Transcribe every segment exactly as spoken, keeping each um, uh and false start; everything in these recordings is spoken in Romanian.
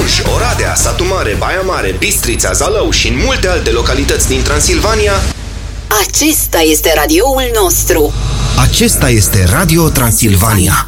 Cluj, Oradea, Satu Mare, Baia Mare, Bistrița, Zalău și în multe alte localități din Transilvania, acesta este radioul nostru. Acesta este Radio Transilvania.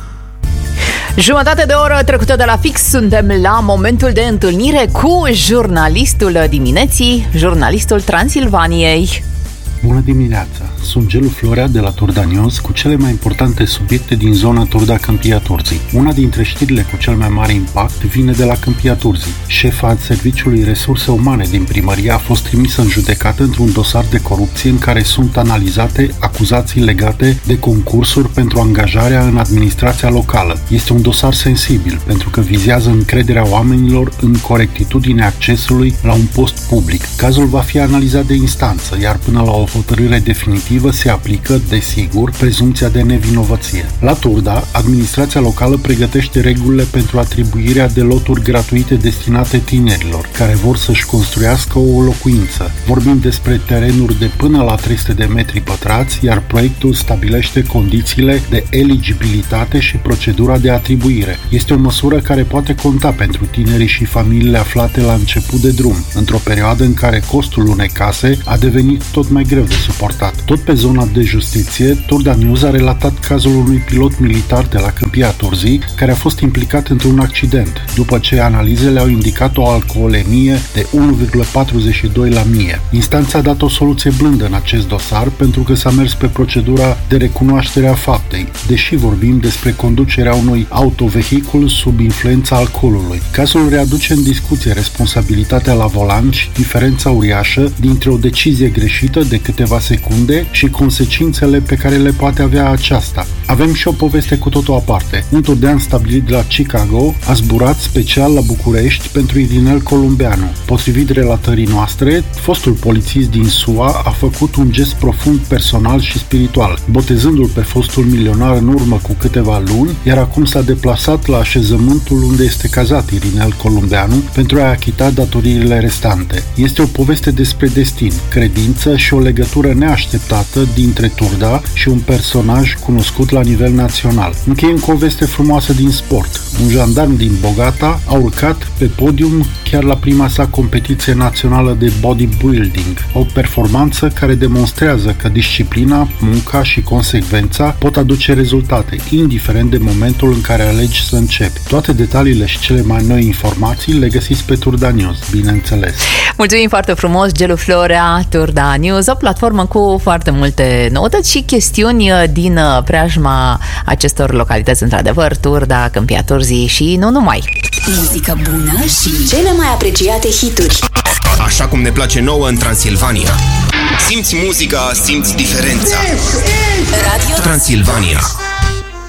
Jumătate de oră trecută de la fix, suntem la momentul de întâlnire cu jurnalistul dimineții, jurnalistul Transilvaniei. Bună dimineața! Sunt Gelu Florea de la Turda News cu cele mai importante subiecte din zona Turda-Câmpia Turzii. Una dintre știrile cu cel mai mare impact vine de la Câmpia Turzii. Șefa Serviciului Resurse Umane din primărie a fost trimisă în judecată într-un dosar de corupție în care sunt analizate acuzații legate de concursuri pentru angajarea în administrația locală. Este un dosar sensibil pentru că vizează încrederea oamenilor în corectitudinea accesului la un post public. Cazul va fi analizat de instanță, iar până la o hotărâre definitivă se aplică, desigur, prezumția de nevinovăție. La Turda, administrația locală pregătește regulile pentru atribuirea de loturi gratuite destinate tinerilor care vor să-și construiască o locuință. Vorbim despre terenuri de până la trei sute de metri pătrați, iar proiectul stabilește condițiile de eligibilitate și procedura de atribuire. Este o măsură care poate conta pentru tinerii și familiile aflate la început de drum, într-o perioadă în care costul unei case a devenit tot mai greu de suportat. Tot pe zona de justiție, Turda News a relatat cazul unui pilot militar de la Câmpia Turzii care a fost implicat într-un accident, după ce analizele au indicat o alcoolemie de unu virgulă patruzeci și doi la mie. Instanța a dat o soluție blândă în acest dosar pentru că s-a mers pe procedura de recunoaștere a faptei, deși vorbim despre conducerea unui autovehicul sub influența alcoolului. Cazul readuce în discuție responsabilitatea la volan și diferența uriașă dintre o decizie greșită de câteva secunde și consecințele pe care le poate avea aceasta. Avem și o poveste cu totul aparte. Un turdean stabilit de la Chicago a zburat special la București pentru Irinel Columbeanu. Potrivit relatării noastre, fostul polițist din S U A a făcut un gest profund personal și spiritual, botezându-l pe fostul milionar în urmă cu câteva luni, iar acum s-a deplasat la așezământul unde este cazat Irinel Columbeanu pentru a achita datoriile restante. Este o poveste despre destin, credință și o legătură neașteptată dintre Turda și un personaj cunoscut la nivel național. Încheiem cu o veste frumoasă din sport. Un jandarm din Bogata a urcat pe podium chiar la prima sa competiție națională de bodybuilding, o performanță care demonstrează că disciplina, munca și consecvența pot aduce rezultate, indiferent de momentul în care alegi să începi. Toate detaliile și cele mai noi informații le găsiți pe Turda News, bineînțeles. Mulțumim foarte frumos, Gelu Florea, Turda News, o platformă cu foarte multe noutăți și chestiuni din preajma acestor localități, într-adevăr, Turda, Câmpia Turzii și nu numai. Muzică bună și cele mai apreciate hituri. Așa cum ne place nouă în Transilvania. Simți muzica, simți diferența. Radio Transilvania.